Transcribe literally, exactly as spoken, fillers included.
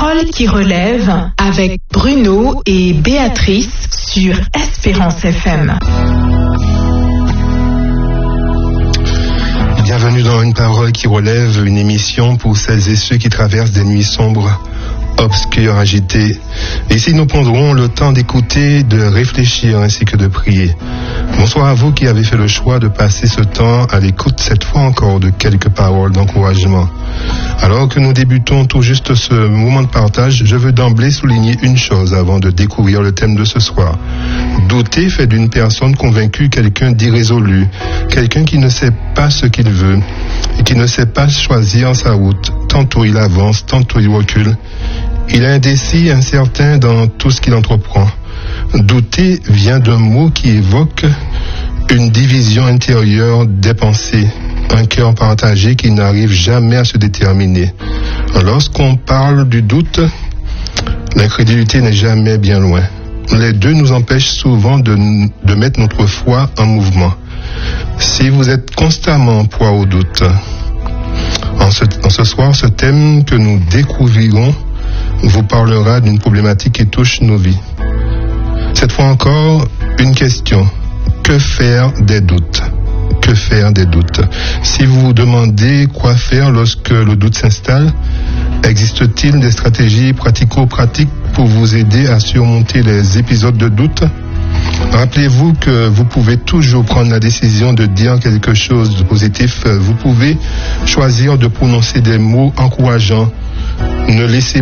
paroles qui relèvent avec Bruno et Béatrice sur Espérance F M. Bienvenue dans Une parole qui relève, une émission pour celles et ceux qui traversent des nuits sombres, obscures, agitées. Ici, nous prendrons le temps d'écouter, de réfléchir ainsi que de prier. Bonsoir à vous qui avez fait le choix de passer ce temps à l'écoute, cette fois encore, de quelques paroles d'encouragement. Alors que nous débutons tout juste ce moment de partage, je veux d'emblée souligner une chose avant de découvrir le thème de ce soir. Douter fait d'une personne convaincue quelqu'un d'irrésolu, quelqu'un qui ne sait pas ce qu'il veut et qui ne sait pas choisir sa route. Tantôt il avance, tantôt il recule. Il est indécis, incertain dans tout ce qu'il entreprend. Douter vient d'un mot qui évoque une division intérieure des pensées, un cœur partagé qui n'arrive jamais à se déterminer. Lorsqu'on parle du doute, l'incrédulité n'est jamais bien loin. Les deux nous empêchent souvent de, de mettre notre foi en mouvement. Si vous êtes constamment en proie au doute, en ce, en ce soir, ce thème que nous découvrirons vous parlera d'une problématique qui touche nos vies. Cette fois encore, une question. Que faire des doutes ? Que faire des doutes ? Si vous vous demandez quoi faire lorsque le doute s'installe, existe-t-il des stratégies pratico-pratiques pour vous aider à surmonter les épisodes de doute ? Rappelez-vous que vous pouvez toujours prendre la décision de dire quelque chose de positif. Vous pouvez choisir de prononcer des mots encourageants. Ne laissez